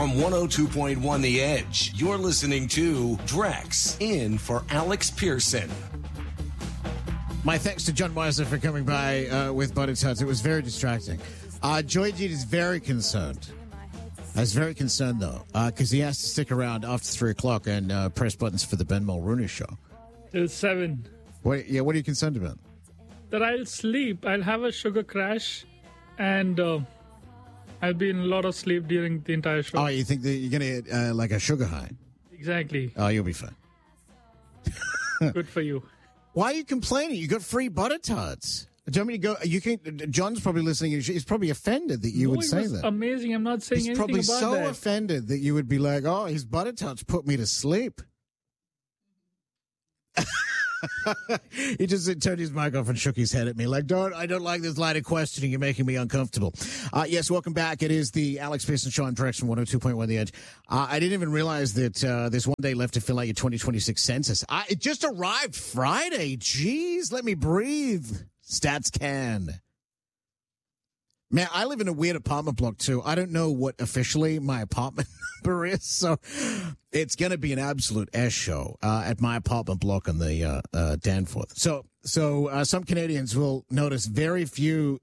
From 102.1 The Edge, you're listening to Drex in for Alex Pearson. My thanks to John Weiser for coming by with Butter Tots. It was very distracting. Joy Jeet is very concerned. I was very concerned, though, because he has to stick around after 3 o'clock and press buttons for the Ben Mulrooney show. Till 7. What are you concerned about? That I'll sleep. I'll have a sugar crash, and I'll be in a lot of sleep during the entire show. Oh, you think that you're going to get like a sugar high? Exactly. Oh, you'll be fine. Good for you. Why are you complaining? You got free Butter Tots. Do you want me to go? You can. John's probably listening. He's probably offended that you would say that. Amazing. I'm not saying he's anything about that. He's probably so offended that you would be like, "Oh, his Butter Tots put me to sleep." He just turned his mic off and shook his head at me like, I don't like this line of questioning. You're making me uncomfortable. Yes, welcome back. It is the Alex Pearson Show on Drex from 102.1 The Edge. I didn't even realize that there's one day left to fill out your 2026 census. It just arrived Friday. Jeez, let me breathe. Stats can. Man, I live in a weird apartment block, too. I don't know what officially my apartment number is, so it's going to be an absolute S show at my apartment block on the Danforth. So some Canadians will notice very few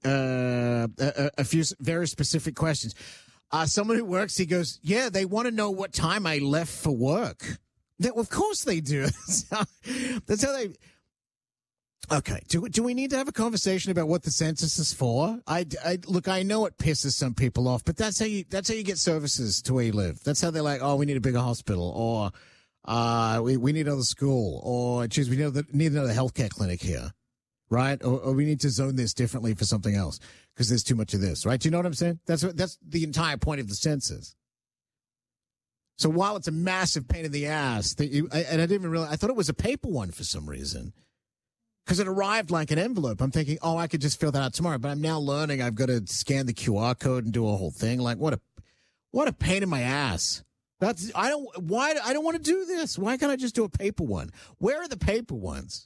very specific questions. Someone who works, he goes, yeah, they want to know what time I left for work. Of course they do. That's how they... Okay, do we need to have a conversation about what the census is for? Look, I know it pisses some people off, but that's how you get services to where you live. That's how they're like, oh, we need a bigger hospital, or we need another school, or geez, we need another healthcare clinic here, right? Or we need to zone this differently for something else because there's too much of this, right? Do you know what I'm saying? That's the entire point of the census. So while it's a massive pain in the ass, I didn't even realize, I thought it was a paper one for some reason. Because it arrived like an envelope. I'm thinking, oh, I could just fill that out tomorrow. But I'm now learning I've got to scan the QR code and do a whole thing. Like, what a pain in my ass. I don't want to do this. Why can't I just do a paper one? Where are the paper ones?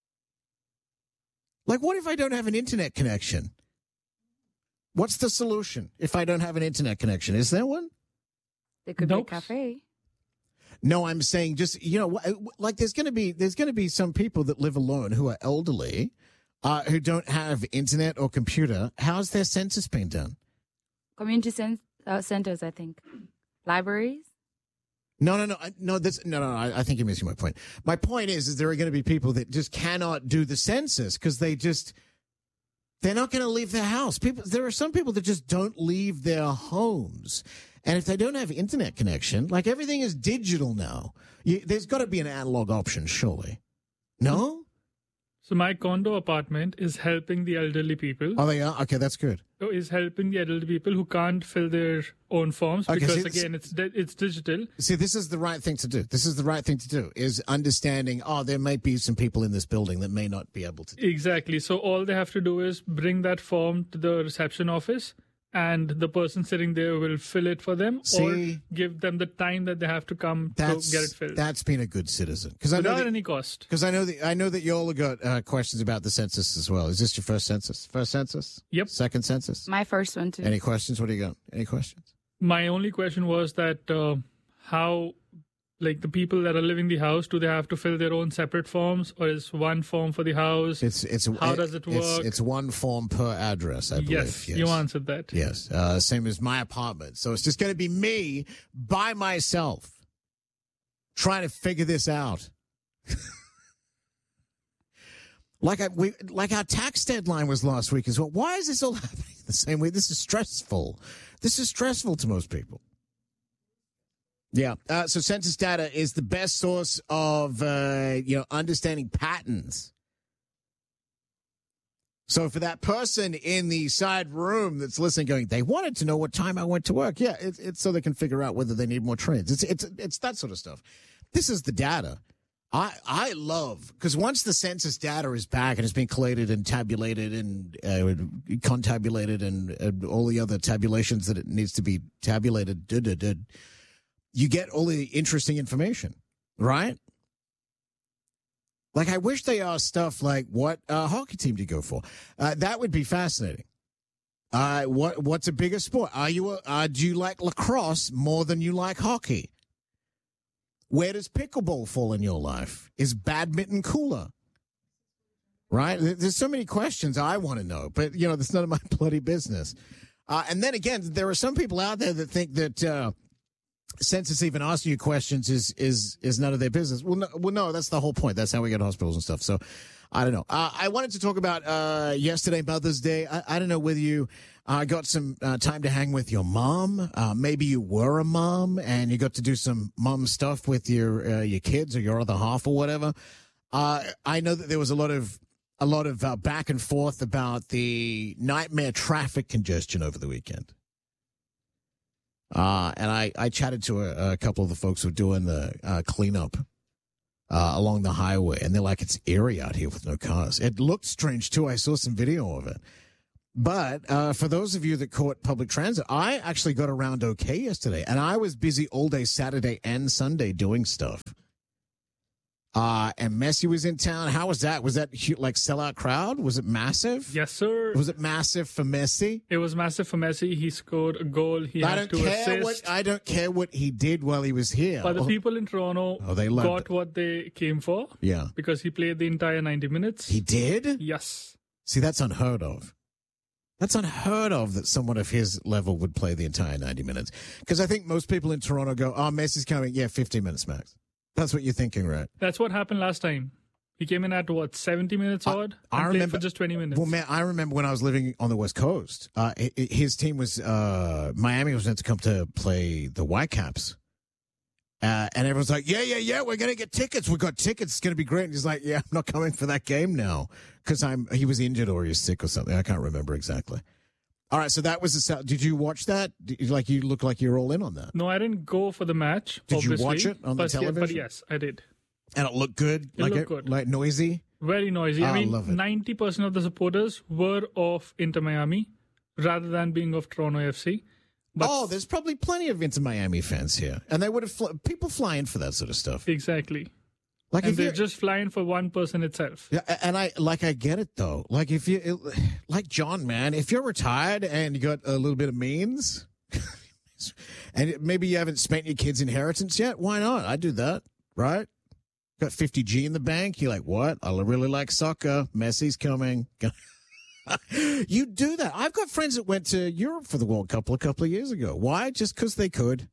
Like, what if I don't have an internet connection? What's the solution if I don't have an internet connection? Is there one? There could be a cafe. No, I'm saying just, like there's going to be some people that live alone who are elderly, who don't have internet or computer. How's their census being done? Community centers, I think. Libraries? No. I think you're missing my point. My point is there are going to be people that just cannot do the census because they're not going to leave their house. There are some people that just don't leave their homes. And if they don't have internet connection, like everything is digital now, there's got to be an analog option, surely. No? So my condo apartment is helping the elderly people. Oh, they are? Okay, that's good. So is helping the elderly people who can't fill their own forms because, again, it's digital. See, this is the right thing to do. Is understanding, there might be some people in this building that may not be able to do. Exactly. So all they have to do is bring that form to the reception office, and the person sitting there will fill it for them, or give them the time that they have to come to get it filled. That's been a good citizen. Without any cost. Because I know that you all have got questions about the census as well. Is this your first census? First census? Yep. Second census? My first one, too. Any questions? What do you got? Any questions? My only question was that how... Like the people that are living in the house, do they have to fill their own separate forms, or is one form for the house? How does it work? It's one form per address, I believe. Yes, you answered that. Yes, same as my apartment. So it's just going to be me by myself trying to figure this out. Like our tax deadline was last week as well. Why is this all happening the same way? This is stressful. This is stressful to most people. Yeah. So census data is the best source of, understanding patterns. So for that person in the side room that's listening going, they wanted to know what time I went to work. Yeah. It's so they can figure out whether they need more trains. It's that sort of stuff. This is the data. I love, because once the census data is back and it's been collated and tabulated and contabulated and all the other tabulations that it needs to be tabulated, you get all the interesting information, right? Like, I wish they asked stuff like, what hockey team do you go for? That would be fascinating. What's a bigger sport? Do you like lacrosse more than you like hockey? Where does pickleball fall in your life? Is badminton cooler? Right? There's so many questions I want to know, but, that's none of my bloody business. And then again, there are some people out there that think that census even asking you questions is none of their business. Well, no, that's the whole point. That's how we get hospitals and stuff. So I don't know. I wanted to talk about yesterday, Mother's Day. I don't know whether you got some time to hang with your mom. Maybe you were a mom and you got to do some mom stuff with your kids or your other half or whatever. I know that there was a lot of back and forth about the nightmare traffic congestion over the weekend. And I chatted to a couple of the folks who were doing the cleanup along the highway, and they're like, it's eerie out here with no cars. It looked strange, too. I saw some video of it. But for those of you that caught public transit, I actually got around okay yesterday, and I was busy all day Saturday and Sunday doing stuff. And Messi was in town. How was that? Was that like sellout crowd? Was it massive? Yes, sir. Was it massive for Messi? It was massive for Messi. He scored a goal. He had to assist. I don't care what he did while he was here. But the people in Toronto got what they came for. Yeah. Because he played the entire 90 minutes. He did? Yes. See, that's unheard of. That's unheard of that someone of his level would play the entire 90 minutes. Because I think most people in Toronto go, oh, Messi's coming. Yeah, 15 minutes max. That's what you're thinking, right? That's what happened last time. He came in at, 70 minutes odd? I remember for just 20 minutes. Well, man, I remember when I was living on the West Coast, his team was, Miami was meant to come to play the Whitecaps. And everyone's like, yeah, we're going to get tickets. We got tickets. It's going to be great. And he's like, yeah, I'm not coming for that game now. Because he was injured or he was sick or something. I can't remember exactly. All right, so that was did you watch that? You look like you're all in on that. No, I didn't go for the match. Did you watch it on the television? But yes, I did. And it looked good? It looked good. Like noisy? Very noisy. I mean, 90% of the supporters were of Inter Miami rather than being of Toronto FC. But there's probably plenty of Inter Miami fans here. And they would have people fly in for that sort of stuff. Exactly. And they're just flying for one person itself. Yeah, and I get it though. Like like John, man, if you're retired and you got a little bit of means, and maybe you haven't spent your kid's inheritance yet, why not? I do that, right? Got 50G in the bank. You're like, what? I really like soccer. Messi's coming. You do that. I've got friends that went to Europe for the World Cup a couple of years ago. Why? Just because they could.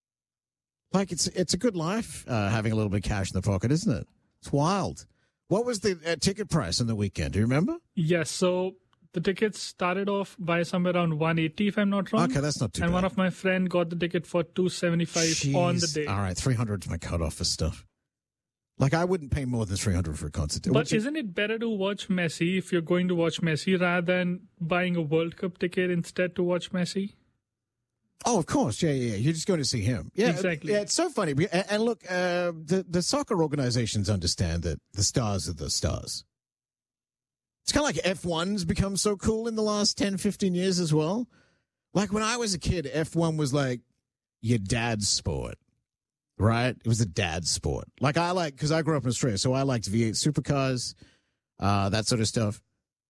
Like, it's a good life having a little bit of cash in the pocket, isn't it? It's wild. What was the ticket price on the weekend? Do you remember? Yes. So the tickets started off by somewhere around 180, if I'm not wrong. Okay, that's not too bad. And one of my friend got the ticket for 275 on the day. All right, 300 is my cutoff for stuff. Like, I wouldn't pay more than 300 for a concert. But isn't it better to watch Messi if you're going to watch Messi rather than buying a World Cup ticket instead to watch Messi? Oh, of course. Yeah. You're just going to see him. Yeah, exactly. Yeah, it's so funny. And look, the soccer organizations understand that the stars are the stars. It's kind of like F1's become so cool in the last 10, 15 years as well. Like when I was a kid, F1 was like your dad's sport, right? It was a dad's sport. Like because I grew up in Australia, so I liked V8 supercars, that sort of stuff.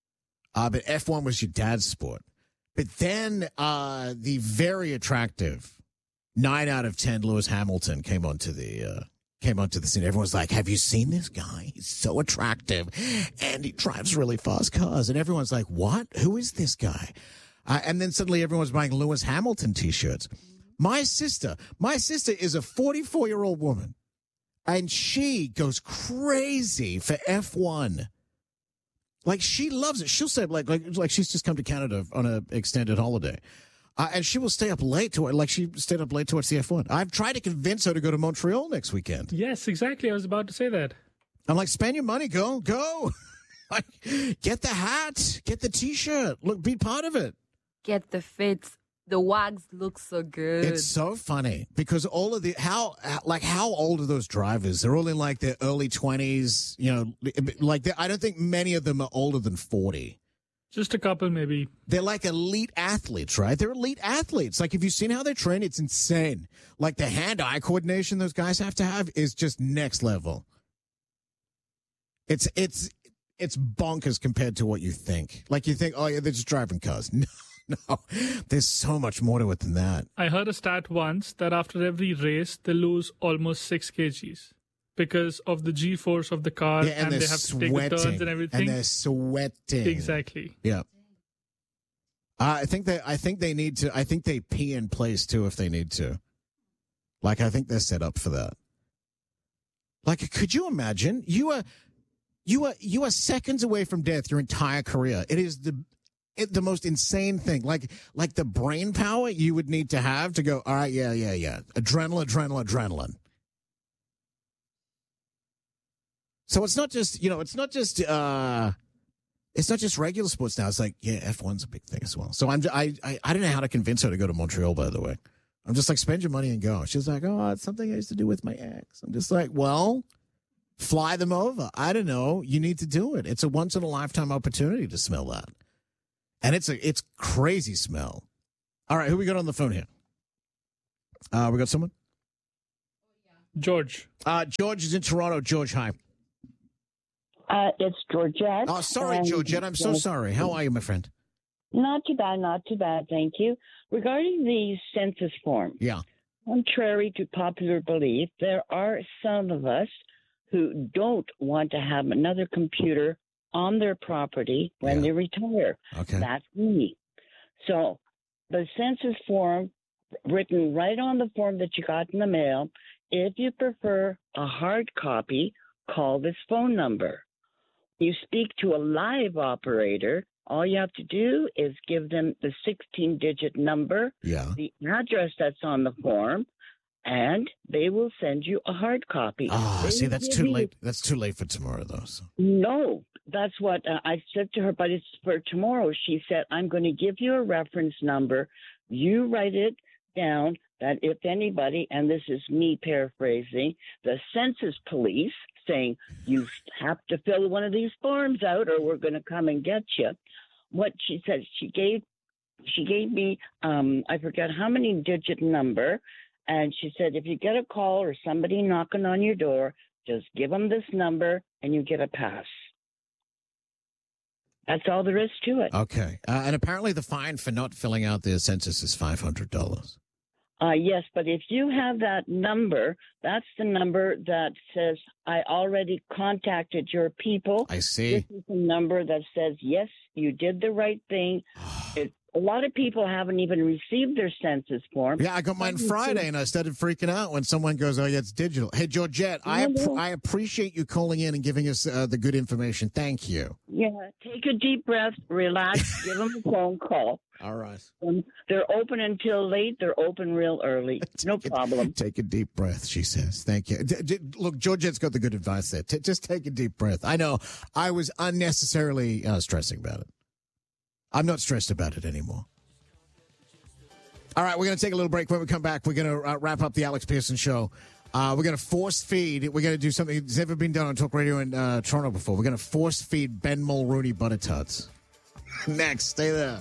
But F1 was your dad's sport. But then the very attractive 9 out of 10 Lewis Hamilton came onto the scene. Everyone's like, have you seen this guy? He's so attractive and he drives really fast cars. And everyone's like, what? Who is this guy? And then suddenly everyone's buying Lewis Hamilton T-shirts. My sister is a 44-year-old woman and she goes crazy for F1. Like, she loves it. She'll say, like she's just come to Canada on an extended holiday. And she will stay up late she stayed up late to watch the F1. I've tried to convince her to go to Montreal next weekend. Yes, exactly. I was about to say that. I'm like, spend your money, go. Like, get the hat, get the T-shirt. Look, be part of it. Get the fits. The wags look so good. It's so funny because all of how old are those drivers? They're all in like their early 20s, I don't think many of them are older than 40. Just a couple, maybe. They're like elite athletes, right? They're elite athletes. Like, if you've seen how they train, it's insane. Like, the hand-eye coordination those guys have to have is just next level. It's bonkers compared to what you think. Like, you think, oh, yeah, they're just driving cars. No, No, there's so much more to it than that. I heard a stat once that after every race, they lose almost 6 kgs because of the G-force of the car, and they have to take the turns and everything. And they're sweating. Exactly. Yeah. I think they need to. I think they pee in place too if they need to. Like, I think they're set up for that. Like, could you imagine? You are seconds away from death your entire career. It is the most insane thing. Like the brain power you would need to have to go, all right, yeah. Adrenaline. So it's not just regular sports now. It's like, yeah, F1's a big thing as well. So I don't know how to convince her to go to Montreal, by the way. I'm just like, spend your money and go. She's like, oh, it's something I used to do with my ex. I'm just like, well, fly them over. I don't know. You need to do it. It's a once in a lifetime opportunity to smell that. And it's crazy smell. All right, who we got on the phone here? We got someone? George. George is in Toronto. George, hi. It's Georgette. Oh, sorry, Georgette. I'm so sorry. How are you, my friend? Not too bad, thank you. Regarding the census form, contrary to popular belief, there are some of us who don't want to have another computer on their property when they retire. Okay. That's me. So the census form, written right on the form that you got in the mail, if you prefer a hard copy, call this phone number. You speak to a live operator. All you have to do is give them the 16-digit number, the address that's on the form, and they will send you a hard copy. See, that's too late. That's too late for tomorrow, though. So. No, that's what I said to her, but it's for tomorrow. She said, I'm going to give you a reference number. You write it down that if anybody, and this is me paraphrasing, the census police saying you have to fill one of these forms out or we're going to come and get you. What she said, she gave me, I forget how many digit number, and she said, if you get a call or somebody knocking on your door, just give them this number and you get a pass. That's all there is to it. Okay. And apparently the fine for not filling out the census is $500. Yes, but if you have that number, that's the number that says, I already contacted your people. I see. This is the number that says, yes, you did the right thing. A lot of people haven't even received their census form. Yeah, I got mine Friday, and I started freaking out when someone goes, oh, yeah, it's digital. Hey, Georgette, I appreciate you calling in and giving us the good information. Thank you. Yeah, take a deep breath, relax, give them a phone call. All right. They're open until late. They're open real early. No problem. Take a deep breath, she says. Thank you. Look, Georgette's got the good advice there. Just take a deep breath. I know I was unnecessarily stressing about it. I'm not stressed about it anymore. All right, we're going to take a little break. When we come back, we're going to wrap up the Alex Pearson Show. We're going to force feed. We're going to do something that's never been done on Talk Radio in Toronto before. We're going to force feed Ben Mulrooney butter tarts. Next, stay there.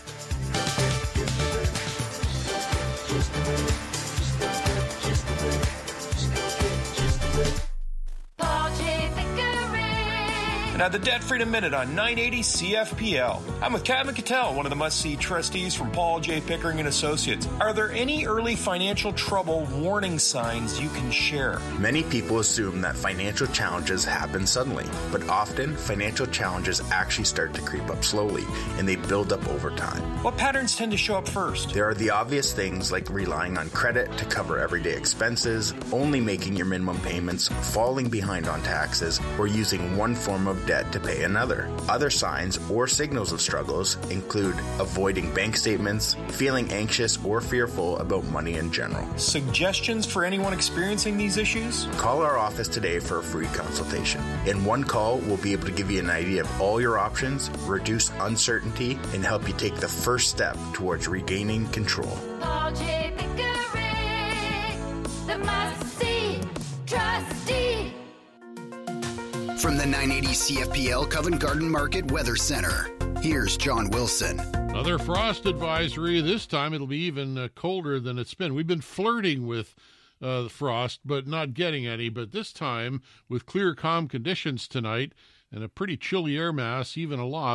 Now, the Debt Freedom Minute on 980 CFPL. I'm with Kevin Cattell, one of the must-see trustees from Paul J. Pickering & Associates. Are there any early financial trouble warning signs you can share? Many people assume that financial challenges happen suddenly, but often financial challenges actually start to creep up slowly, and they build up over time. What patterns tend to show up first? There are the obvious things like relying on credit to cover everyday expenses, only making your minimum payments, falling behind on taxes, or using one form of debt to pay another. Other signs or signals of struggles include avoiding bank statements, feeling anxious or fearful about money in general. Suggestions for anyone experiencing these issues? Call our office today for a free consultation. In one call, we'll be able to give you an idea of all your options, reduce uncertainty, and help you take the first step towards regaining control. Paul J. Pickering, the must-see trustee. From the 980 CFPL Covent Garden Market Weather Center, here's John Wilson. Another frost advisory. This time it'll be even colder than it's been. We've been flirting with frost, but not getting any. But this time, with clear, calm conditions tonight and a pretty chilly air mass, even aloft,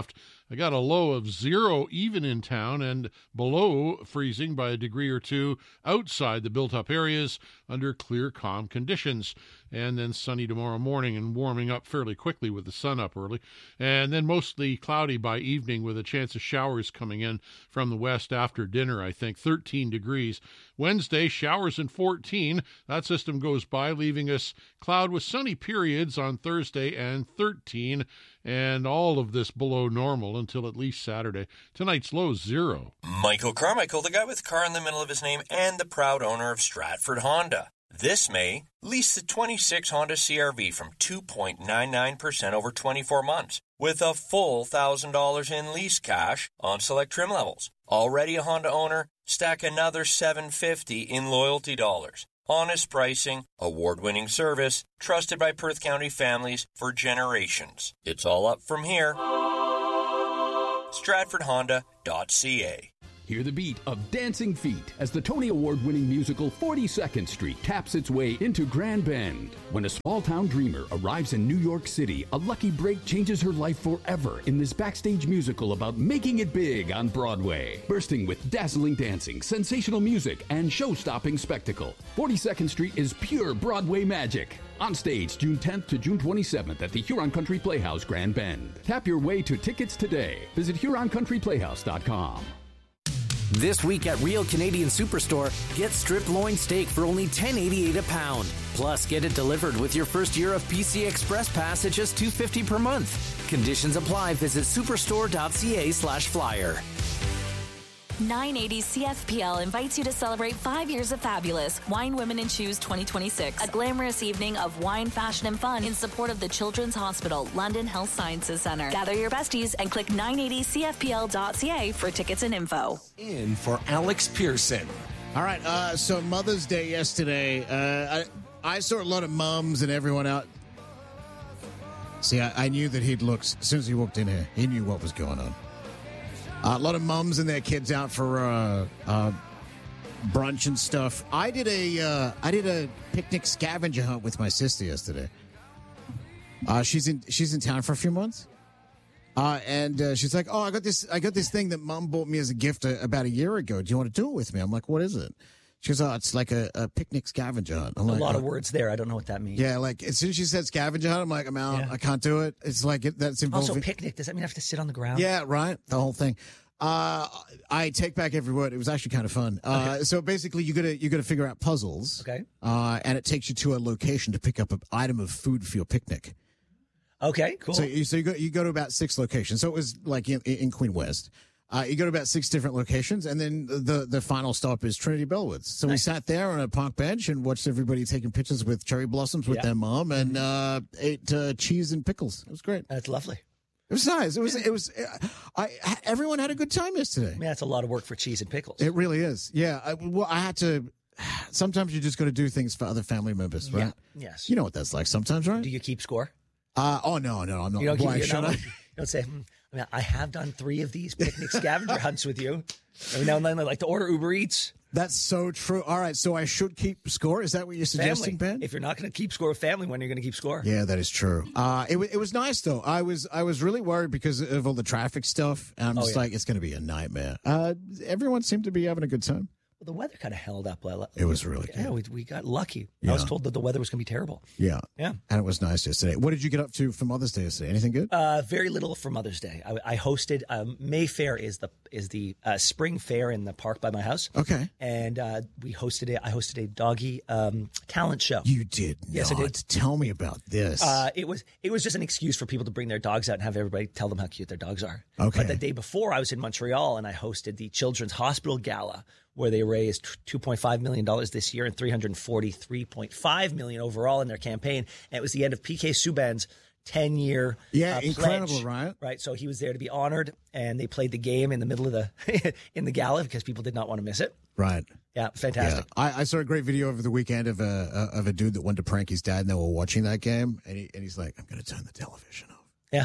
I got a low of 0 even in town and below freezing by a degree or two outside the built-up areas under clear, calm conditions. And then sunny tomorrow morning and warming up fairly quickly with the sun up early. And then mostly cloudy by evening with a chance of showers coming in from the west after dinner, I think. 13 degrees. Wednesday, showers and 14. That system goes by, leaving us cloud with sunny periods on Thursday and 13. And all of this below normal until at least Saturday. Tonight's low 0. Michael Carmichael, the guy with car in the middle of his name and the proud owner of Stratford Honda. This May, lease the 26 Honda CR-V from 2.99% over 24 months with a full $1,000 in lease cash on select trim levels. Already a Honda owner? Stack another $750 in loyalty dollars. Honest pricing, award-winning service, trusted by Perth County families for generations. It's all up from here. StratfordHonda.ca. Hear the beat of Dancing Feet as the Tony Award-winning musical 42nd Street taps its way into Grand Bend. When a small-town dreamer arrives in New York City, a lucky break changes her life forever in this backstage musical about making it big on Broadway. Bursting with dazzling dancing, sensational music, and show-stopping spectacle, 42nd Street is pure Broadway magic. On stage, June 10th to June 27th at the Huron Country Playhouse, Grand Bend. Tap your way to tickets today. Visit HuronCountryPlayhouse.com. This week at Real Canadian Superstore, get strip loin steak for only $10.88 a pound. Plus, get it delivered with your first year of PC Express Pass at just $2.50 per month. Conditions apply. Visit superstore.ca/flyer. 980 CFPL invites you to celebrate 5 years of fabulous Wine, Women, and Shoes 2026, a glamorous evening of wine, fashion, and fun in support of the Children's Hospital, London Health Sciences Centre. Gather your besties and click 980CFPL.ca for tickets and info. In for Alex Pearson. All right, so Mother's Day yesterday. I saw a lot of mums and everyone out. See, I knew that he'd look, as soon as he walked in here, he knew what was going on. A lot of mums and their kids out for brunch and stuff. I did a picnic scavenger hunt with my sister yesterday. She's in town for a few months, and she's like, "Oh, I got this thing that Mom bought me as a gift about a year ago. Do you want to do it with me?" I'm like, "What is it?" She goes, "Oh, it's like a picnic scavenger hunt." I'm a like, lot of words there. I don't know what that means. Yeah, like as soon as she said scavenger hunt, I'm like, I'm out. Yeah. I can't do it. It's like that's involving. Also, picnic. Does that mean I have to sit on the ground? Yeah, right. The whole thing. I take back every word. It was actually kind of fun. Okay. So basically, you gotta figure out puzzles. Okay. And it takes you to a location to pick up an item of food for your picnic. Okay, cool. So you go to about 6 locations. So it was like in Queen West. You go to about 6 different locations, and then the final stop is Trinity Bellwoods. So we sat there on a park bench and watched everybody taking pictures with cherry blossoms with their mom, and ate cheese and pickles. It was great. That's lovely. It was nice. Everyone had a good time yesterday. Man, that's a lot of work for cheese and pickles. It really is. Yeah. I had to. Sometimes you just got to do things for other family members, right? Yeah. Yes. You know what that's like sometimes, right? Do you keep score? Oh no, I'm not. You don't Why should I? You don't say. I have done 3 of these picnic scavenger hunts with you. Every now and then I like to order Uber Eats. That's so true. All right, so I should keep score? Is that what you're suggesting, family. Ben? If you're not going to keep score with family, when are you going to keep score? Yeah, that is true. It was nice, though. I was really worried because of all the traffic stuff. And I'm just like, it's going to be a nightmare. Everyone seemed to be having a good time. Well, the weather kind of held up. It was really good. Yeah, we got lucky. Yeah. I was told that the weather was going to be terrible. Yeah. Yeah. And it was nice yesterday. What did you get up to for Mother's Day yesterday? Anything good? Very little for Mother's Day. I hosted Mayfair is the spring fair in the park by my house. Okay. And we hosted it. I hosted a doggy talent show. You did? Yes, not. I did. Tell me about this. It was just an excuse for people to bring their dogs out and have everybody tell them how cute their dogs are. Okay. But the day before, I was in Montreal and I hosted the Children's Hospital Gala, where they raised $2.5 million this year and $343.5 million overall in their campaign. And it was the end of PK Subban's 10-year incredible, pledge, right? Right. So he was there to be honored, and they played the game in the middle of the in the gala because people did not want to miss it. Right. Yeah, fantastic. Yeah. I saw a great video over the weekend of a dude that wanted to prank his dad, and they were watching that game, and he's like, "I'm going to turn the television off." Yeah.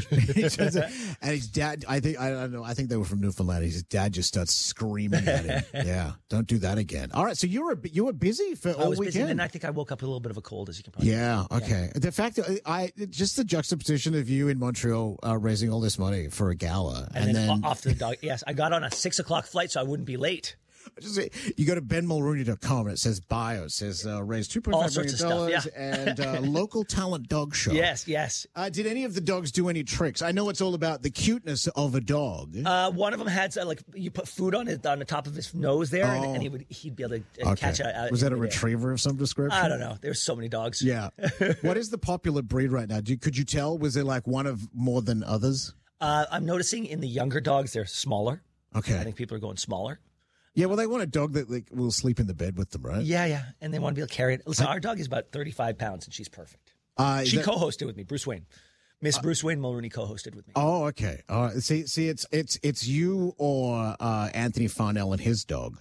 And his dad, I don't know, I think they were from Newfoundland. His dad just starts screaming at him. Yeah, don't do that again. All right, so you were busy for all weekend. Busy, and I think I woke up with a little bit of a cold, as you can probably Yeah, okay. Yeah. The fact that just the juxtaposition of you in Montreal raising all this money for a gala. And then off to the dog. Yes, I got on a 6:00 flight so I wouldn't be late. You go to benmulrooney.com and it says bio. It says raise $2.5 million and local talent dog show. Yes. Did any of the dogs do any tricks? I know it's all about the cuteness of a dog. One of them had you put food on the top of his nose there, and he'd be able to catch it. Was that a retriever of some description? I don't know. There's so many dogs. Yeah. What is the popular breed right now? Could you tell? Was it like one of more than others? I'm noticing in the younger dogs they're smaller. Okay. I think people are going smaller. Yeah, well, they want a dog that will sleep in the bed with them, right? Yeah, and they want to be able to carry it. Listen, our dog is about 35 pounds, and she's perfect. She co-hosted with me, Bruce Wayne. Miss Bruce Wayne Mulrooney co-hosted with me. Oh, okay. See, it's you or Anthony Farnell and his dog,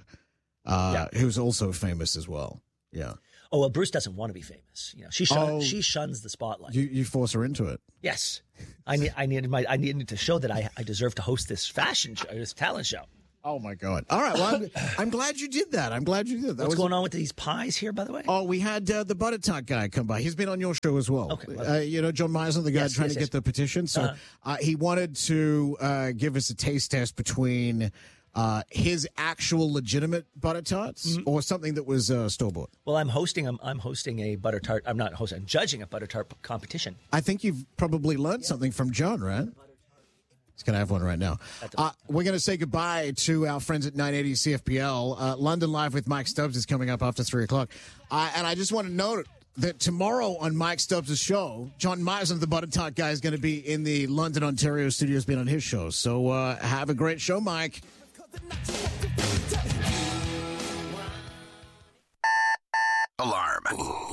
who's also famous as well. Yeah. Oh well, Bruce doesn't want to be famous. She shuns the spotlight. You force her into it. Yes, I needed to show that I deserve to host this fashion show, this talent show. Oh, my God. All right. Well, I'm glad you did that. What's going on with these pies here, by the way? Oh, we had the butter tart guy come by. He's been on your show as well. Okay. John Meisner, the guy trying to get the petition. So he wanted to give us a taste test between his actual legitimate butter tarts or something that was store-bought. Well, I'm hosting a butter tart. I'm not hosting. I'm judging a butter tart competition. I think you've probably learned something from John, right? He's going to have one right now. We're going to say goodbye to our friends at 980 CFPL. London Live with Mike Stubbs is coming up after 3 o'clock. And I just want to note that tomorrow on Mike Stubbs' show, John Meisner, the butter tart guy, is going to be in the London, Ontario studios being on his show. So have a great show, Mike. Alarm.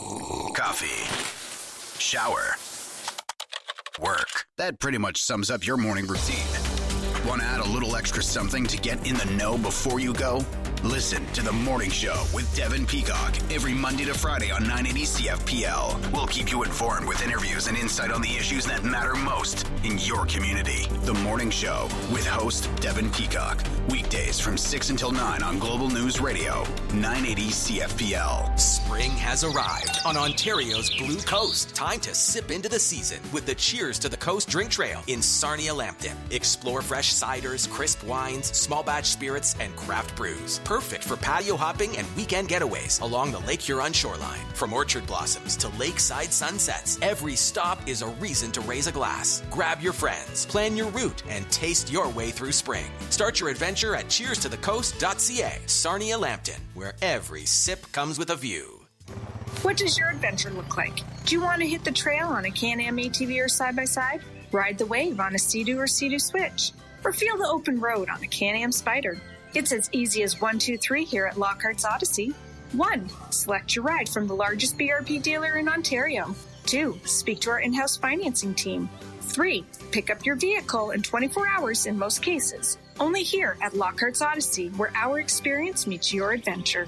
Coffee. Shower. Work. That pretty much sums up your morning routine. Want to add a little extra something to get in the know before you go? Listen to The Morning Show with Devin Peacock every Monday to Friday on 980 CFPL. We'll keep you informed with interviews and insight on the issues that matter most in your community. The Morning Show with host Devin Peacock. Weekdays from 6 until 9 on Global News Radio, 980 CFPL. Spring has arrived on Ontario's Blue Coast. Time to sip into the season with the Cheers to the Coast drink trail in Sarnia-Lambton. Explore fresh ciders, crisp wines, small batch spirits, and craft brews. Perfect for patio hopping and weekend getaways along the Lake Huron shoreline. From orchard blossoms to lakeside sunsets, every stop is a reason to raise a glass. Grab your friends, plan your route, and taste your way through spring. Start your adventure at cheerstothecoast.ca, Sarnia-Lambton, where every sip comes with a view. What does your adventure look like? Do you want to hit the trail on a Can-Am ATV or side-by-side? Ride the wave on a Sea-Doo or Sea-Doo Switch? Or feel the open road on a Can-Am Spyder? It's as easy as 1, 2, 3 here at Lockhart's Odyssey. 1. Select your ride from the largest BRP dealer in Ontario. 2. Speak to our in-house financing team. 3. Pick up your vehicle in 24 hours in most cases. Only here at Lockhart's Odyssey, where our experience meets your adventure.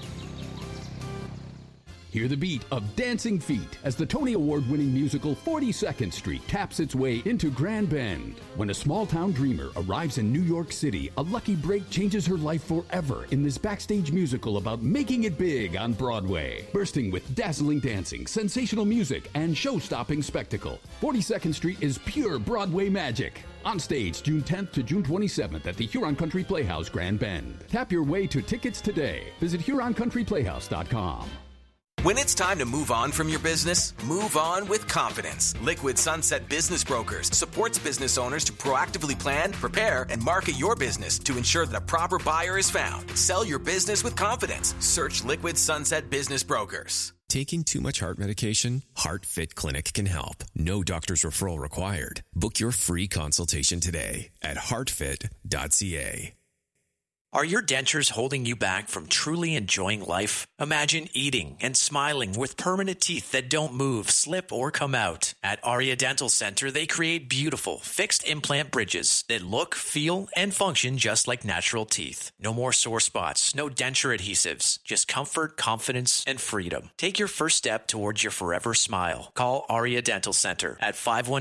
Hear the beat of Dancing Feet as the Tony Award-winning musical 42nd Street taps its way into Grand Bend. When a small-town dreamer arrives in New York City, a lucky break changes her life forever in this backstage musical about making it big on Broadway. Bursting with dazzling dancing, sensational music, and show-stopping spectacle, 42nd Street is pure Broadway magic. On stage, June 10th to June 27th at the Huron Country Playhouse, Grand Bend. Tap your way to tickets today. Visit HuronCountryPlayhouse.com. When it's time to move on from your business, move on with confidence. Liquid Sunset Business Brokers supports business owners to proactively plan, prepare, and market your business to ensure that a proper buyer is found. Sell your business with confidence. Search Liquid Sunset Business Brokers. Taking too much heart medication? HeartFit Clinic can help. No doctor's referral required. Book your free consultation today at heartfit.ca. Are your dentures holding you back from truly enjoying life? Imagine eating and smiling with permanent teeth that don't move, slip, or come out. At Aria Dental Center, they create beautiful, fixed implant bridges that look, feel, and function just like natural teeth. No more sore spots, no denture adhesives, just comfort, confidence, and freedom. Take your first step towards your forever smile. Call Aria Dental Center at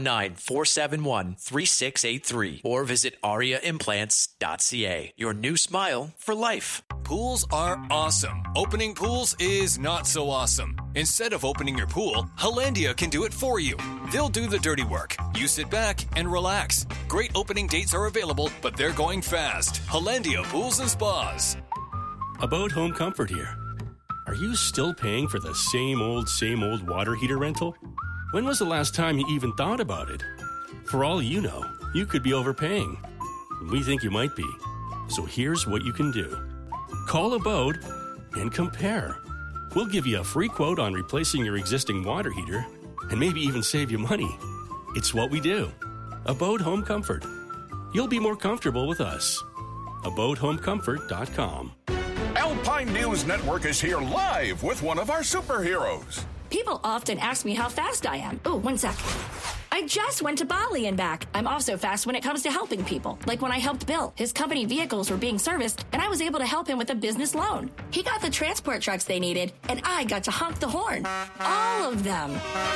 519-471-3683 or visit ariaimplants.ca. Your new smile for life. Pools are awesome. Opening pools is not so awesome. Instead of opening your pool, Hollandia can do it for you. They'll do the dirty work. You sit back and relax. Great opening dates are available, but they're going fast. Hollandia Pools and Spas. About Home Comfort here. Are you still paying for the same old water heater rental? When was the last time you even thought about it? For all you know, you could be overpaying. We think you might be. So here's what you can do. Call Abode and compare. We'll give you a free quote on replacing your existing water heater and maybe even save you money. It's what we do. Abode Home Comfort. You'll be more comfortable with us. AbodeHomeComfort.com. Alpine News Network is here live with one of our superheroes. People often ask me how fast I am. Oh, 1 sec. I just went to Bali and back. I'm also fast when it comes to helping people. Like when I helped Bill. His company vehicles were being serviced, and I was able to help him with a business loan. He got the transport trucks they needed, and I got to honk the horn. All of them.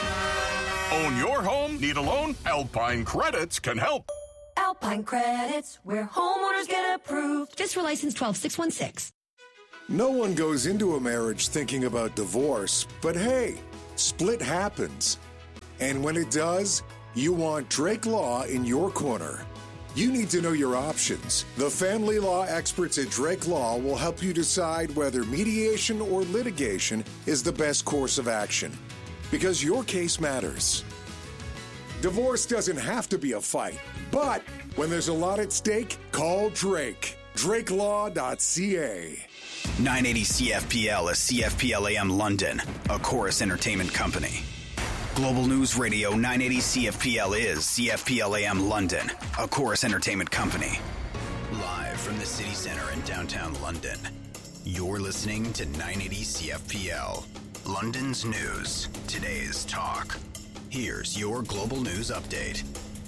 Own your home? Need a loan? Alpine Credits can help. Alpine Credits, where homeowners get approved. Just for license 12616. No one goes into a marriage thinking about divorce, but hey, split happens. And when it does, you want Drake Law in your corner. You need to know your options. The family law experts at Drake Law will help you decide whether mediation or litigation is the best course of action. Because your case matters. Divorce doesn't have to be a fight, but when there's a lot at stake, call Drake. DrakeLaw.ca. 980 CFPL is CFPL AM London, a Chorus Entertainment company. Global News Radio 980 CFPL is CFPL AM London, a Chorus Entertainment company. Live from the city center in downtown London, you're listening to 980 CFPL. London's news, today's talk. Here's your Global News Update.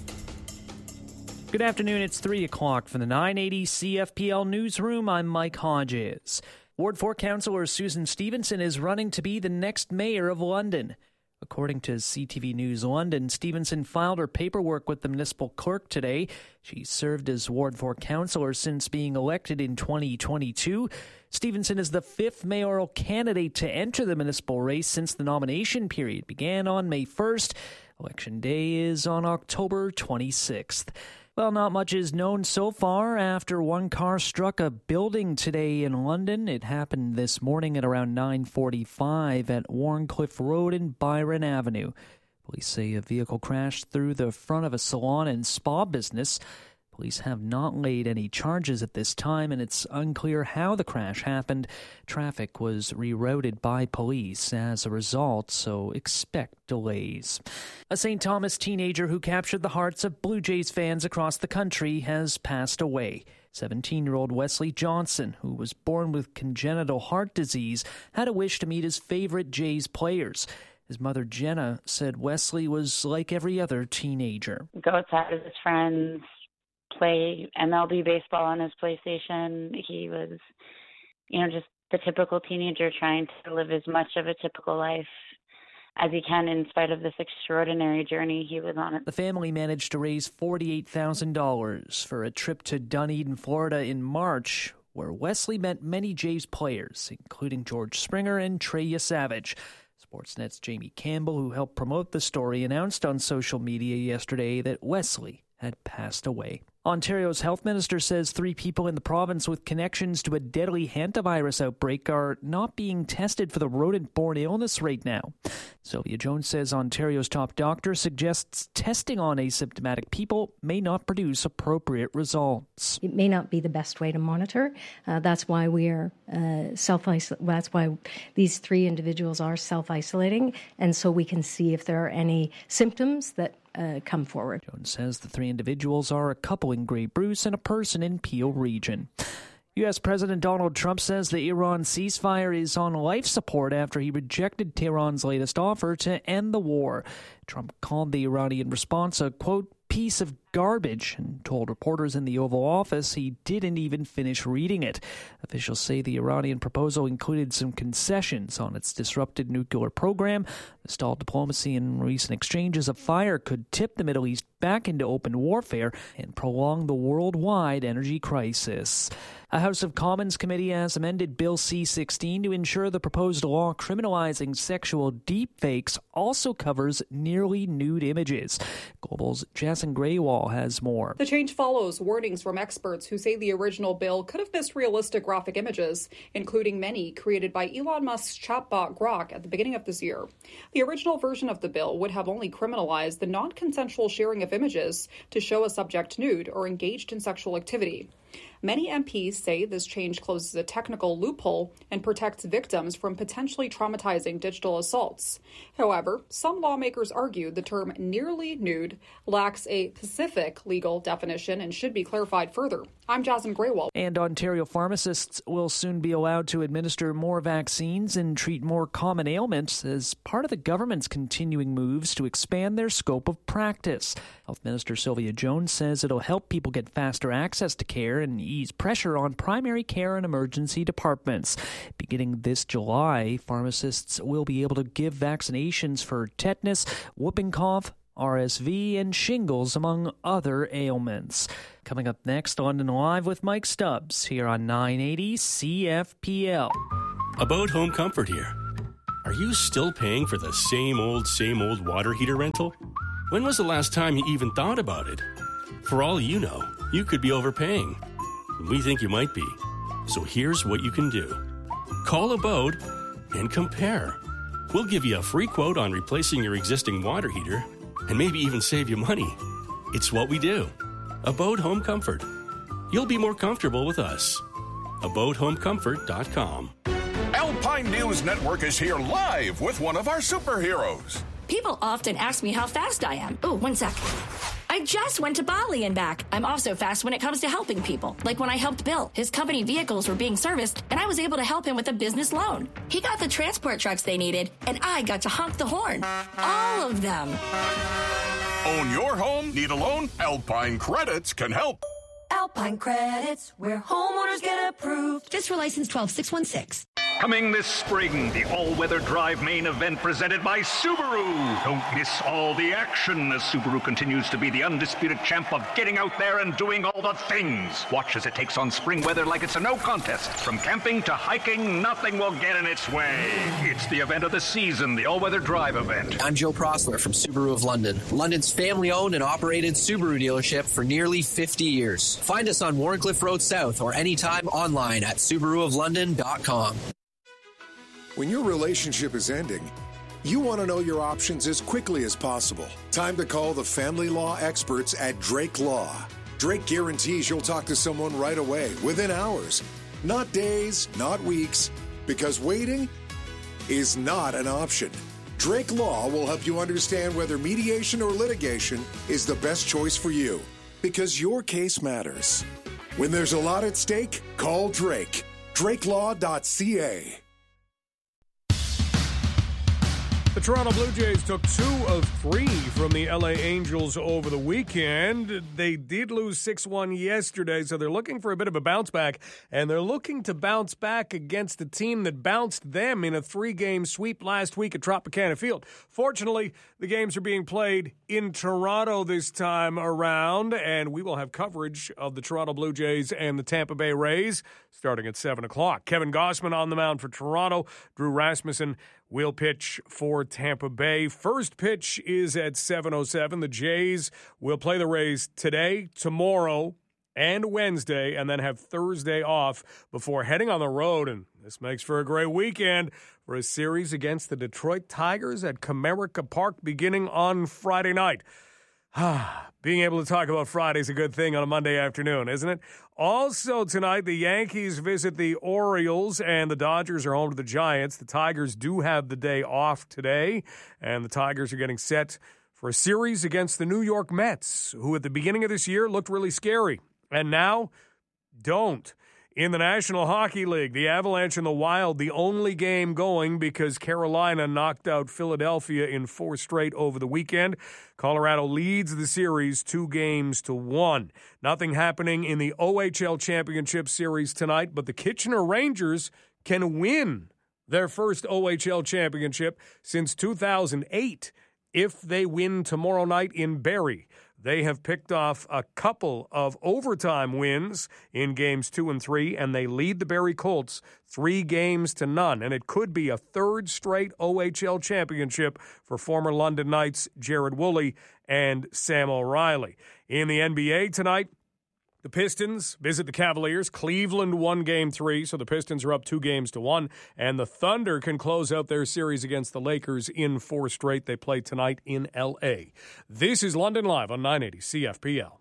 Good afternoon, it's 3 o'clock from the 980 CFPL Newsroom. I'm Mike Hodges. Ward 4 Councillor Susan Stevenson is running to be the next mayor of London. According to CTV News London, Stevenson filed her paperwork with the municipal clerk today. She served as Ward 4 councillor since being elected in 2022. Stevenson is the 5th mayoral candidate to enter the municipal race since the nomination period began on May 1st. Election day is on October 26th. Well, not much is known so far after one car struck a building today in London. It happened this morning at around 9:45 at Warncliffe Road and Byron Avenue. Police say a vehicle crashed through the front of a salon and spa business. Police have not laid any charges at this time, and it's unclear how the crash happened. Traffic was rerouted by police as a result, so expect delays. A St. Thomas teenager who captured the hearts of Blue Jays fans across the country has passed away. 17-year-old Wesley Johnson, who was born with congenital heart disease, had a wish to meet his favorite Jays players. His mother, Jenna, said Wesley was like every other teenager. Go outside with his friends, play MLB baseball on his PlayStation. He was, just the typical teenager trying to live as much of a typical life as he can in spite of this extraordinary journey he was on. The family managed to raise $48,000 for a trip to Dunedin, Florida in March, where Wesley met many Jays players, including George Springer and Treya Savage. Sportsnet's Jamie Campbell, who helped promote the story, announced on social media yesterday that Wesley had passed away. Ontario's health minister says 3 people in the province with connections to a deadly hantavirus outbreak are not being tested for the rodent-borne illness right now. Sylvia Jones says Ontario's top doctor suggests testing on asymptomatic people may not produce appropriate results. It may not be the best way to monitor. That's why we are self-isolating. That's why these 3 individuals are self-isolating, and so we can see if there are any symptoms that come forward. Jones says the 3 individuals are a couple in Grey Bruce and a person in Peel Region. U.S. President Donald Trump says the Iran ceasefire is on life support after he rejected Tehran's latest offer to end the war. Trump called the Iranian response a, quote, piece of garbage and told reporters in the Oval Office he didn't even finish reading it. Officials say the Iranian proposal included some concessions on its disrupted nuclear program. The stalled diplomacy and recent exchanges of fire could tip the Middle East back into open warfare and prolong the worldwide energy crisis. A House of Commons committee has amended Bill C-16 to ensure the proposed law criminalizing sexual deepfakes also covers nearly nude images. Global's Jason Graywall has more. The change follows warnings from experts who say the original bill could have missed realistic graphic images, including many created by Elon Musk's chatbot Grok at the beginning of this year. The original version of the bill would have only criminalized the non-consensual sharing of images to show a subject nude or engaged in sexual activity. Many MPs say this change closes a technical loophole and protects victims from potentially traumatizing digital assaults. However, some lawmakers argue the term nearly nude lacks a specific legal definition and should be clarified further. I'm Jasmine Graywall. And Ontario pharmacists will soon be allowed to administer more vaccines and treat more common ailments as part of the government's continuing moves to expand their scope of practice. Health Minister Sylvia Jones says it'll help people get faster access to care and ease pressure on primary care and emergency departments. Beginning this July, pharmacists will be able to give vaccinations for tetanus, whooping cough, RSV, and shingles, among other ailments. Coming up next, London Live with Mike Stubbs here on 980 CFPL. About home comfort here. Are you still paying for the same old water heater rental? When was the last time you even thought about it? For all you know, you could be overpaying. We think you might be. So here's what you can do. Call Abode and compare. We'll give you a free quote on replacing your existing water heater and maybe even save you money. It's what we do. Abode Home Comfort. You'll be more comfortable with us. AbodeHomeComfort.com. Alpine News Network is here live with one of our superheroes. People often ask me how fast I am. Oh, one sec. I just went to Bali and back. I'm also fast when it comes to helping people. Like when I helped Bill. His company vehicles were being serviced, and I was able to help him with a business loan. He got the transport trucks they needed, and I got to honk the horn. All of them. Own your home? Need a loan? Alpine Credits can help. Alpine Credits, where homeowners get approved. Just for license 12616. Coming this spring, the all-weather drive main event presented by Subaru. Don't miss all the action as Subaru continues to be the undisputed champ of getting out there and doing all the things. Watch as it takes on spring weather like it's a no contest. From camping to hiking, nothing will get in its way. It's the event of the season, the all-weather drive event. I'm Joe Prosler from Subaru of London, London's family-owned and operated Subaru dealership for nearly 50 years. Find us on Warncliffe Road South or anytime online at SubaruofLondon.com. When your relationship is ending, you want to know your options as quickly as possible. Time to call the family law experts at Drake Law. Drake guarantees you'll talk to someone right away, within hours. Not days, not weeks, because waiting is not an option. Drake Law will help you understand whether mediation or litigation is the best choice for you, because your case matters. When there's a lot at stake, call Drake. DrakeLaw.ca. The Toronto Blue Jays took 2 of 3 from the LA Angels over the weekend. They did lose 6-1 yesterday, so they're looking for a bit of a bounce back, and they're looking to bounce back against a team that bounced them in a 3-game sweep last week at Tropicana Field. Fortunately, the games are being played in Toronto this time around, and we will have coverage of the Toronto Blue Jays and the Tampa Bay Rays starting at 7 o'clock. Kevin Gausman on the mound for Toronto. Drew Rasmussen will pitch for Tampa Bay. First pitch is at 7:07. The Jays will play the Rays today, tomorrow, and Wednesday, and then have Thursday off before heading on the road. And this makes for a great weekend for a series against the Detroit Tigers at Comerica Park beginning on Friday night. Being able to talk about Friday is a good thing on a Monday afternoon, isn't it? Also tonight, the Yankees visit the Orioles, and the Dodgers are home to the Giants. The Tigers do have the day off today, and the Tigers are getting set for a series against the New York Mets, who at the beginning of this year looked really scary, and now don't. In the National Hockey League, the Avalanche and the Wild, the only game going because Carolina knocked out Philadelphia in 4 straight over the weekend. Colorado leads the series 2-1. Nothing happening in the OHL Championship Series tonight, but the Kitchener Rangers can win their first OHL championship since 2008 if they win tomorrow night in Barrie. They have picked off a couple of overtime wins in games 2 and 3, and they lead the Barrie Colts 3-0. And it could be a 3rd straight OHL championship for former London Knights Jared Woolley and Sam O'Reilly. In the NBA tonight, the Pistons visit the Cavaliers. Cleveland won Game 3, so the Pistons are up 2-1. And the Thunder can close out their series against the Lakers in 4 straight. They play tonight in L.A. This is London Live on 980 CFPL.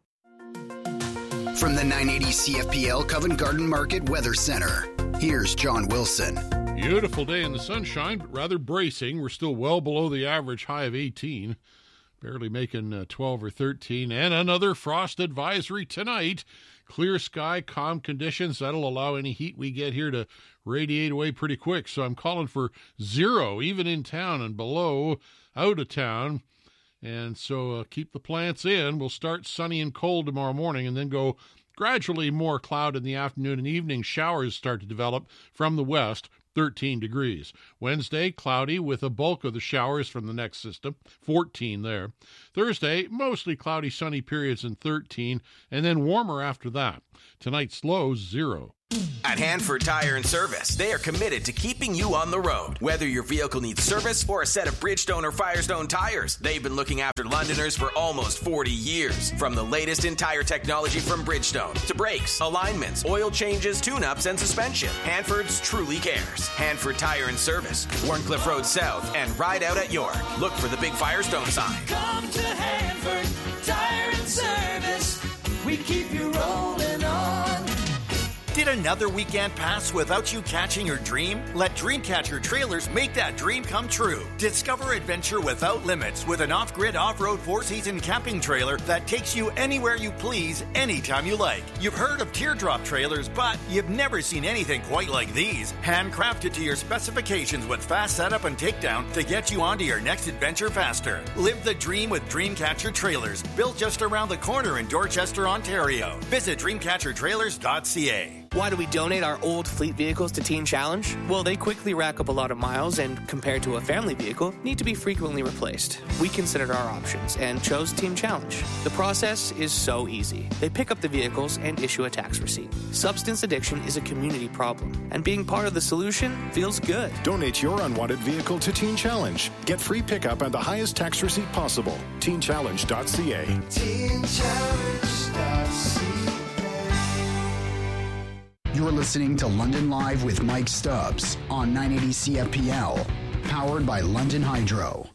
From the 980 CFPL Covent Garden Market Weather Center, here's John Wilson. Beautiful day in the sunshine, but rather bracing. We're still well below the average high of 18. Barely making 12 or 13. And another frost advisory tonight. Clear sky, calm conditions. That'll allow any heat we get here to radiate away pretty quick. So I'm calling for 0, even in town and below, out of town. And so keep the plants in. We'll start sunny and cold tomorrow morning and then go gradually more cloud in the afternoon and evening. Showers start to develop from the west. 13 degrees. Wednesday, cloudy with a bulk of the showers from the next system, 14 there. Thursday, mostly cloudy, sunny periods and 13, and then warmer after that. Tonight's lows 0. At Hanford Tire and Service, they are committed to keeping you on the road. Whether your vehicle needs service or a set of Bridgestone or Firestone tires, they've been looking after Londoners for almost 40 years. From the latest in tire technology from Bridgestone to brakes, alignments, oil changes, tune-ups, and suspension, Hanford's truly cares. Hanford Tire and Service, Warncliffe Road South, and Ride Out at York. Look for the big Firestone sign. Come to Hanford Tire and Service. We keep you rolling on. Did another weekend pass without you catching your dream? Let Dreamcatcher Trailers make that dream come true. Discover adventure without limits with an off-grid, off-road 4-season camping trailer that takes you anywhere you please, anytime you like. You've heard of teardrop trailers, but you've never seen anything quite like these. Handcrafted to your specifications with fast setup and takedown to get you onto your next adventure faster. Live the dream with Dreamcatcher Trailers, built just around the corner in Dorchester, Ontario. Visit dreamcatchertrailers.ca. Why do we donate our old fleet vehicles to Teen Challenge? Well, they quickly rack up a lot of miles and, compared to a family vehicle, need to be frequently replaced. We considered our options and chose Teen Challenge. The process is so easy. They pick up the vehicles and issue a tax receipt. Substance addiction is a community problem, and being part of the solution feels good. Donate your unwanted vehicle to Teen Challenge. Get free pickup and the highest tax receipt possible. TeenChallenge.ca. TeenChallenge.ca. You're listening to London Live with Mike Stubbs on 980 CFPL, powered by London Hydro.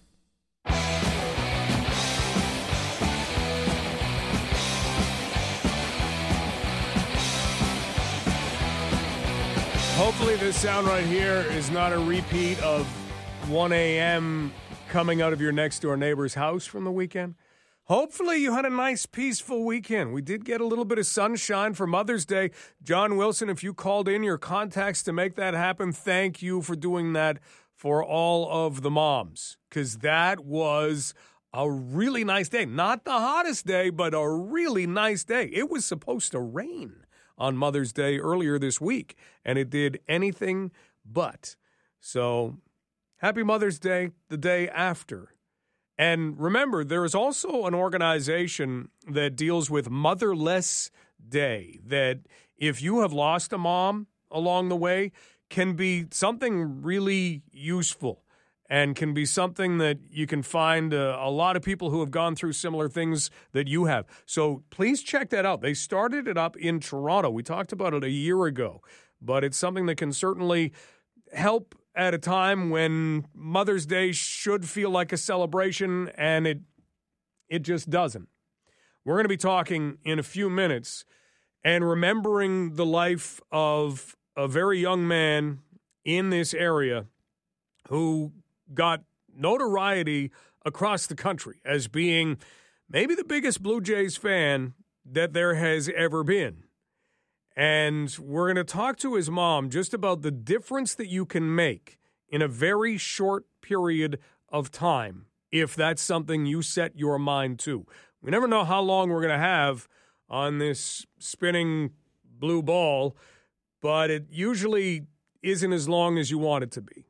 Hopefully this sound right here is not a repeat of 1 a.m. coming out of your next-door neighbor's house from the weekend. Hopefully you had a nice, peaceful weekend. We did get a little bit of sunshine for Mother's Day. John Wilson, if you called in your contacts to make that happen, thank you for doing that for all of the moms, because that was a really nice day. Not the hottest day, but a really nice day. It was supposed to rain on Mother's Day earlier this week, and it did anything but. So happy Mother's Day the day after. And remember, there is also an organization that deals with Motherless Day, that if you have lost a mom along the way, can be something really useful and can be something that you can find a lot of people who have gone through similar things that you have. So please check that out. They started it up in Toronto. We talked about it a year ago, but it's something that can certainly help at a time when Mother's Day should feel like a celebration, and it just doesn't. We're going to be talking in a few minutes and remembering the life of a very young man in this area who got notoriety across the country as being maybe the biggest Blue Jays fan that there has ever been. And we're going to talk to his mom just about the difference that you can make in a very short period of time, if that's something you set your mind to. We never know how long we're going to have on this spinning blue ball, but it usually isn't as long as you want it to be.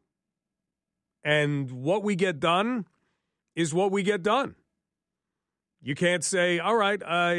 And what we get done is what we get done. You can't say, all right,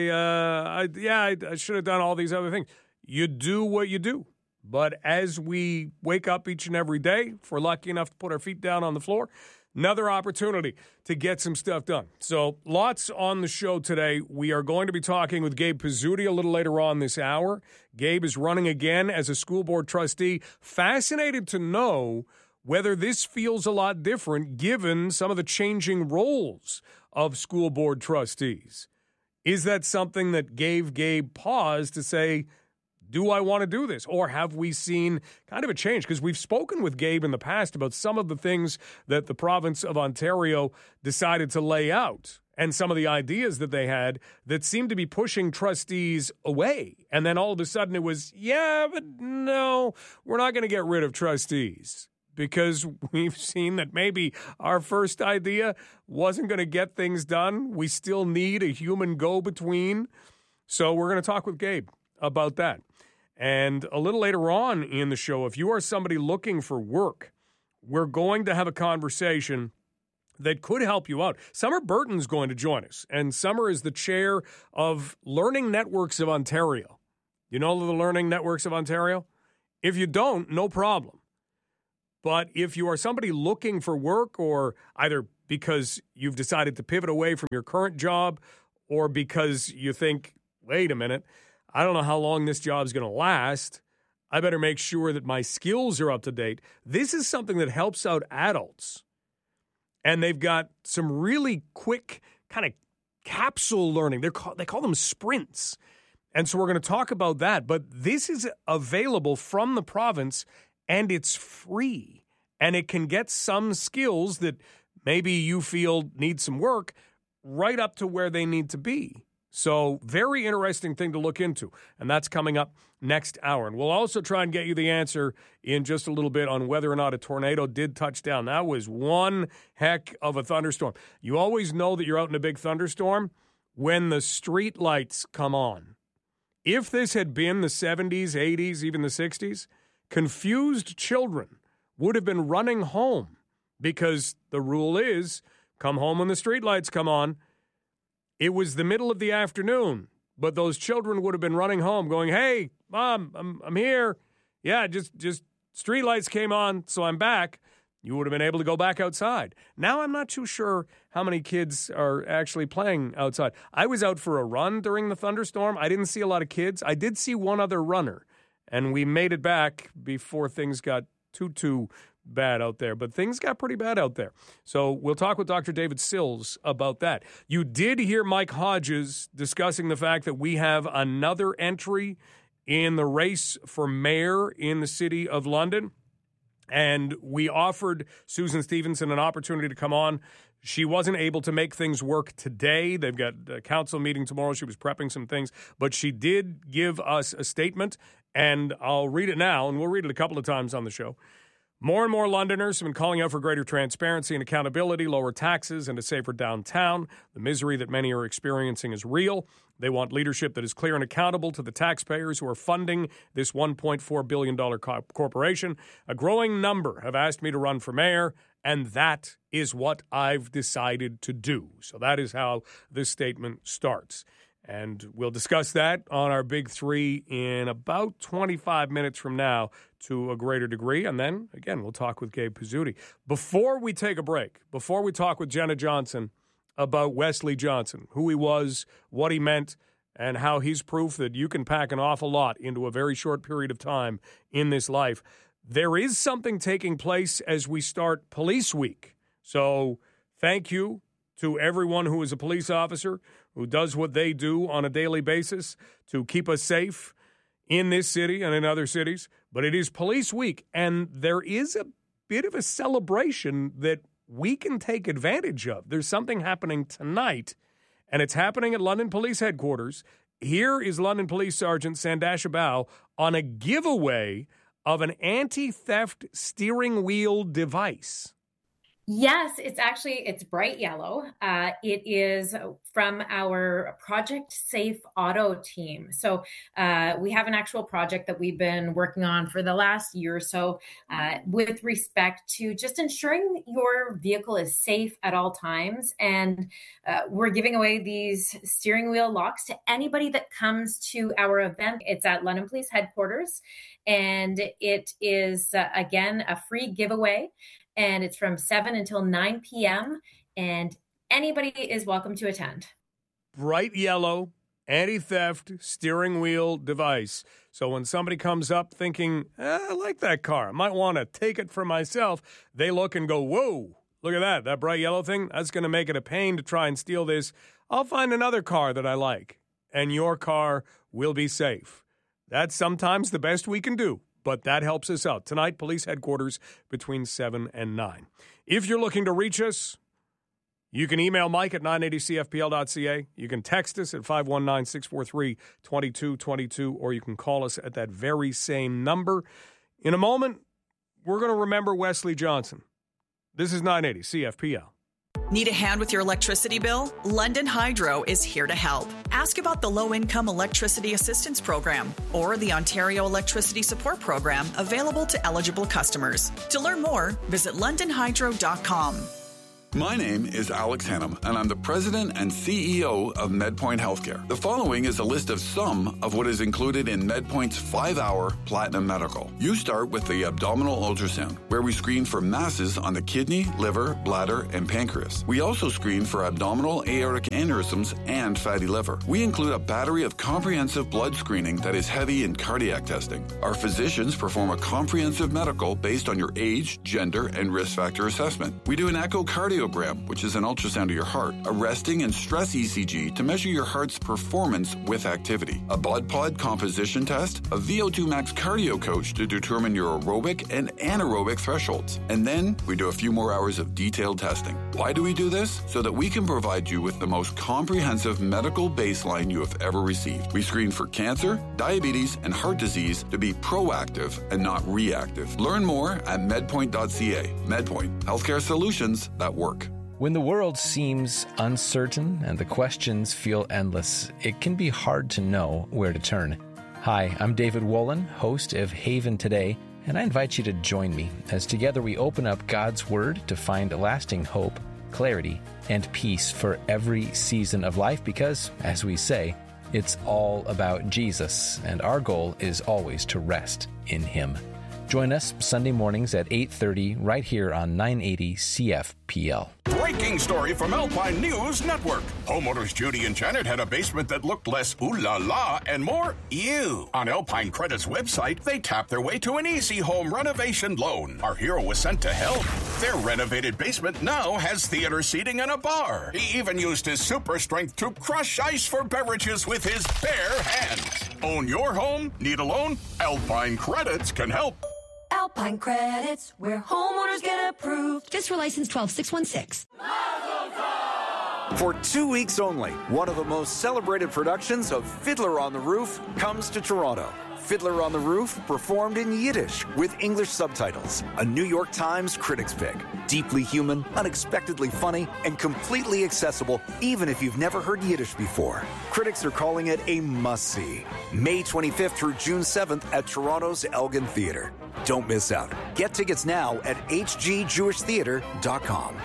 I should have done all these other things. You do what you do. But as we wake up each and every day, if we're lucky enough to put our feet down on the floor, another opportunity to get some stuff done. So lots on the show today. We are going to be talking with Gabe Pizzuti a little later on this hour. Gabe is running again as a school board trustee. Fascinated to know whether this feels a lot different given some of the changing roles of school board trustees. Is that something that gave Gabe pause to say, do I want to do this? Or have we seen kind of a change? Because we've spoken with Gabe in the past about some of the things that the province of Ontario decided to lay out and some of the ideas that they had that seemed to be pushing trustees away. And then all of a sudden it was, yeah, but no, we're not going to get rid of trustees. Because we've seen that maybe our first idea wasn't going to get things done. We still need a human go-between. So we're going to talk with Gabe about that. And a little later on in the show, if you are somebody looking for work, we're going to have a conversation that could help you out. Summer Burton's going to join us, and Summer is the chair of Learning Networks of Ontario. You know the Learning Networks of Ontario? If you don't, no problem. But if you are somebody looking for work, or either because you've decided to pivot away from your current job or because you think, wait a minute, I don't know how long this job is going to last, I better make sure that my skills are up to date. This is something that helps out adults. And they've got some really quick kind of capsule learning. They call them sprints. And so we're going to talk about that. But this is available from the province, and it's free. And it can get some skills that maybe you feel need some work right up to where they need to be. So very interesting thing to look into. And that's coming up next hour. And we'll also try and get you the answer in just a little bit on whether or not a tornado did touch down. That was one heck of a thunderstorm. You always know that you're out in a big thunderstorm when the street lights come on. If this had been the 70s, 80s, even the 60s, confused children would have been running home because the rule is come home when the streetlights come on. It was the middle of the afternoon, but those children would have been running home going, hey, Mom, I'm here. Yeah, just streetlights came on, so I'm back. You would have been able to go back outside. Now I'm not too sure how many kids are actually playing outside. I was out for a run during the thunderstorm. I didn't see a lot of kids. I did see one other runner. And we made it back before things got too bad out there. But things got pretty bad out there. So we'll talk with Dr. David Sills about that. You did hear Mike Hodges discussing the fact that we have another entry in the race for mayor in the city of London. And we offered Susan Stevenson an opportunity to come on. She wasn't able to make things work today. They've got a council meeting tomorrow. She was prepping some things. But she did give us a statement. And I'll read it now, and we'll read it a couple of times on the show. More and more Londoners have been calling out for greater transparency and accountability, lower taxes, and a safer downtown. The misery that many are experiencing is real. They want leadership that is clear and accountable to the taxpayers who are funding this $1.4 billion corporation. A growing number have asked me to run for mayor, and that is what I've decided to do. So that is how this statement starts. And we'll discuss that on our Big Three in about 25 minutes from now to a greater degree. And then, again, we'll talk with Gabe Pizzuti. Before we take a break, before we talk with Jenna Johnson about Wesley Johnson, who he was, what he meant, and how he's proof that you can pack an awful lot into a very short period of time in this life, there is something taking place as we start Police Week. So thank you to everyone who is a police officer, who does what they do on a daily basis to keep us safe in this city and in other cities. But it is Police Week, and there is a bit of a celebration that we can take advantage of. There's something happening tonight, and it's happening at London Police Headquarters. Here is London Police Sergeant Sandasha Bal on a giveaway of an anti-theft steering wheel device. Yes, it's bright yellow. It is from our Project Safe Auto team. So we have an actual project that we've been working on for the last year or so with respect to just ensuring your vehicle is safe at all times. And we're giving away these steering wheel locks to anybody that comes to our event. It's at London Police Headquarters. And it is, again, a free giveaway. And it's from 7 until 9 p.m. And anybody is welcome to attend. Bright yellow, anti-theft steering wheel device. So when somebody comes up thinking, I like that car, I might want to take it for myself, they look and go, whoa, look at that bright yellow thing. That's going to make it a pain to try and steal this. I'll find another car that I like, and your car will be safe. That's sometimes the best we can do. But that helps us out. Tonight, police headquarters between 7 and 9. If you're looking to reach us, you can email Mike at 980cfpl.ca. You can text us at 519-643-2222, or you can call us at that very same number. In a moment, we're going to remember Wesley Johnson. This is 980 CFPL. Need a hand with your electricity bill? London Hydro is here to help. Ask about the Low-Income Electricity Assistance Program or the Ontario Electricity Support Program available to eligible customers. To learn more, visit londonhydro.com. My name is Alex Hannum, and I'm the president and CEO of MedPoint Healthcare. The following is a list of some of what is included in MedPoint's 5-hour Platinum Medical. You start with the abdominal ultrasound, where we screen for masses on the kidney, liver, bladder, and pancreas. We also screen for abdominal aortic aneurysms and fatty liver. We include a battery of comprehensive blood screening that is heavy in cardiac testing. Our physicians perform a comprehensive medical based on your age, gender, and risk factor assessment. We do an echocardiogram, which is an ultrasound of your heart, a resting and stress ECG to measure your heart's performance with activity, a blood pod composition test, a VO2 max cardio coach to determine your aerobic and anaerobic thresholds. And then we do a few more hours of detailed testing. Why do we do this? So that we can provide you with the most comprehensive medical baseline you have ever received. We screen for cancer, diabetes, and heart disease to be proactive and not reactive. Learn more at medpoint.ca. MedPoint, healthcare solutions that work. When the world seems uncertain and the questions feel endless, it can be hard to know where to turn. Hi, I'm David Wolin, host of Haven Today, and I invite you to join me as together we open up God's Word to find lasting hope, clarity, and peace for every season of life because, as we say, it's all about Jesus, and our goal is always to rest in Him. Join us Sunday mornings at 8:30 right here on 980 CFPL. Breaking story from Alpine News Network. Homeowners Judy and Janet had a basement that looked less ooh la la and more ew. On Alpine Credit's website, they tapped their way to an easy home renovation loan. Our hero was sent to help. Their renovated basement now has theater seating and a bar. He even used his super strength to crush ice for beverages with his bare hands. Own your home? Need a loan? Alpine Credits can help. Alpine Credits, where homeowners get approved. Fisker license 12616. For 2 weeks only, one of the most celebrated productions of Fiddler on the Roof comes to Toronto. Fiddler on the Roof performed in Yiddish with English subtitles. A New York Times critics pick. Deeply human, unexpectedly funny, and completely accessible even if you've never heard Yiddish before. Critics are calling it a must-see. May 25th through June 7th at Toronto's Elgin Theatre. Don't miss out. Get tickets now at hgjewishtheatre.com.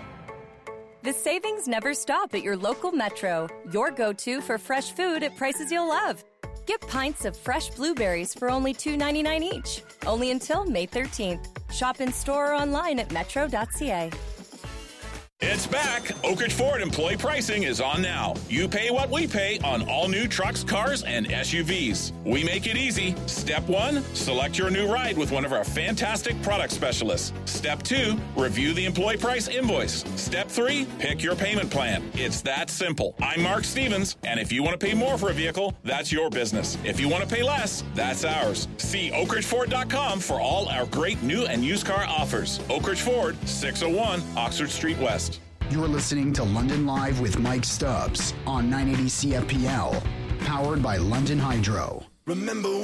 The savings never stop at your local Metro. Your go-to for fresh food at prices you'll love. Get pints of fresh blueberries for only $2.99 each. Only until May 13th. Shop in store or online at metro.ca. It's back. Oak Ridge Ford employee pricing is on now. You pay what we pay on all new trucks, cars, and SUVs. We make it easy. Step 1, select your new ride with one of our fantastic product specialists. Step 2, review the employee price invoice. Step 3, pick your payment plan. It's that simple. I'm Mark Stevens, and if you want to pay more for a vehicle, that's your business. If you want to pay less, that's ours. See oakridgeford.com for all our great new and used car offers. Oak Ridge Ford, 601 Oxford Street West. You're listening to London Live with Mike Stubbs on 980 CFPL. Powered by London Hydro. Remember